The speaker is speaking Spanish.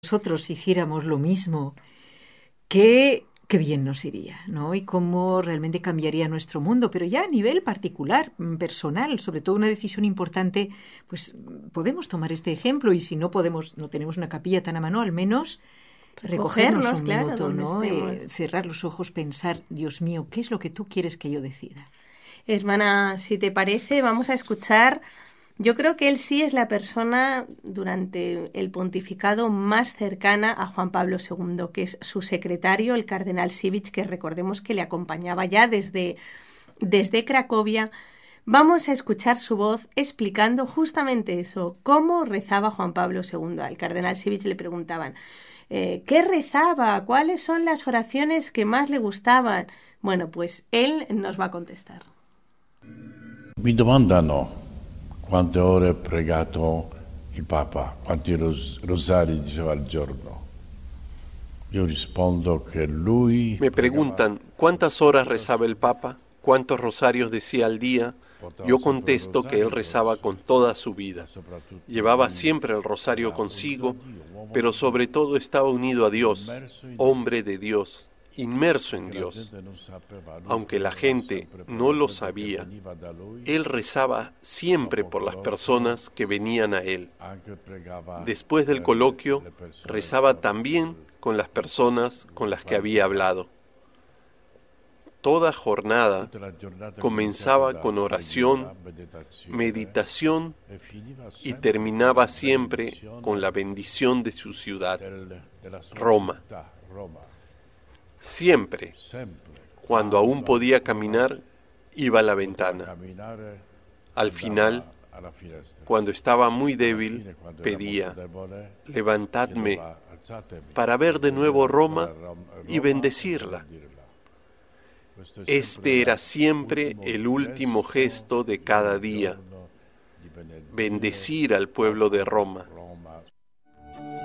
nosotros hiciéramos lo mismo, qué bien nos iría, ¿no? Y cómo realmente cambiaría nuestro mundo, pero ya a nivel particular, personal, sobre todo una decisión importante, pues podemos tomar este ejemplo y si no podemos, no tenemos una capilla tan a mano, al menos recogernos Recogernos, un claro, minuto, donde ¿no? estemos. Cerrar los ojos, pensar, Dios mío, ¿qué es lo que tú quieres que yo decida? Hermana, si te parece, vamos a escuchar. Yo creo que él sí es la persona durante el pontificado más cercana a Juan Pablo II, que es su secretario, el cardenal Sivich, que recordemos que le acompañaba ya desde Cracovia. Vamos a escuchar su voz explicando justamente eso, cómo rezaba Juan Pablo II. Al cardenal Sivich le preguntaban, ¿qué rezaba? ¿Cuáles son las oraciones que más le gustaban? Bueno, pues él nos va a contestar. Mi domandano quante ore ha pregato il Papa, quanti rosari diceva al giorno. Io rispondo che lui Me pregava preguntan cuántas horas rezaba el Papa, cuántos rosarios decía al día. Yo contesto que él rezaba con toda su vida. Llevaba siempre el rosario consigo, pero sobre todo estaba unido a Dios, hombre de Dios, inmerso en Dios. Aunque la gente no lo sabía, él rezaba siempre por las personas que venían a él. Después del coloquio, rezaba también con las personas con las que había hablado. Toda jornada comenzaba con oración, meditación y terminaba siempre con la bendición de su ciudad, Roma. Siempre, cuando aún podía caminar, iba a la ventana. Al final, cuando estaba muy débil, pedía, levantadme para ver de nuevo Roma y bendecirla. Este era siempre el último gesto de cada día, bendecir al pueblo de Roma.